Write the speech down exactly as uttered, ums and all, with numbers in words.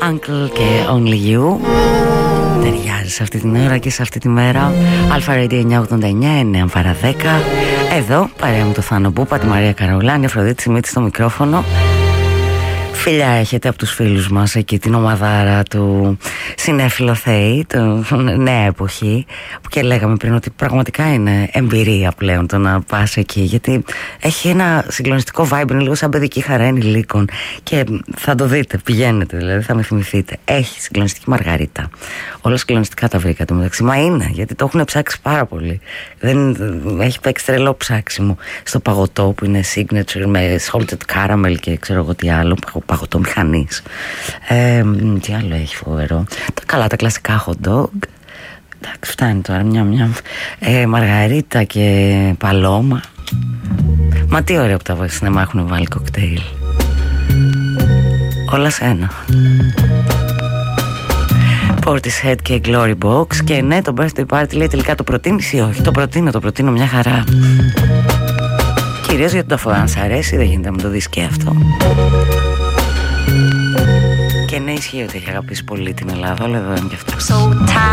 Uncle και Only You. Ταιριάζει σε αυτή την ώρα και σε αυτή τη μέρα. Αλφα Radio εννιακόσια ογδόντα εννιά, εννέα παρά δέκα. Εδώ παρέα με το Θάνο Μπούπα, τη Μαρία Καραουλάνη, Αφροδίτη Σιμίτη στο μικρόφωνο. Φιλιά έχετε από τους φίλους μας εκεί την ομαδάρα του Συνέφιλο Θεή, του Νέα Εποχή, που και λέγαμε πριν ότι πραγματικά είναι εμπειρία πλέον το να πας εκεί, γιατί έχει ένα συγκλονιστικό vibe, είναι λίγο σαν παιδική χαρά ενηλίκων και θα το δείτε, πηγαίνετε δηλαδή, θα με θυμηθείτε. Έχει συγκλονιστική Μαργαρίτα, όλα συγκλονιστικά τα βρήκατε μεταξύ, μα είναι γιατί το έχουν ψάξει πάρα πολύ. Δεν, έχει παίξει τρελό ψάξιμο στο παγωτό που είναι signature με salted caramel και ξέρω εγώ τι άλλο, παγωτό μηχανής. Ε, τι άλλο έχει φοβερό? Τα καλά, τα κλασικά hot dog. Εντάξει, φτάνει τώρα, μια μια. Ε, Μαργαρίτα και παλώμα. Μα τι ωραίο που τα σινεμά έχουν βάλει κοκτέιλ. Όλα σε ένα. Portishead και Glory Box. Και ναι, το birthday party λέει τελικά το προτείνεις ή όχι? Το προτείνω, το προτείνω μια χαρά. Κυρίως γιατί το αφού αν σ' αρέσει δεν γίνεται να μου το δεις και αυτό. Και ναι, ισχύει ότι έχει αγαπήσει πολύ την Ελλάδα, όλα εδώ είναι και αυτό.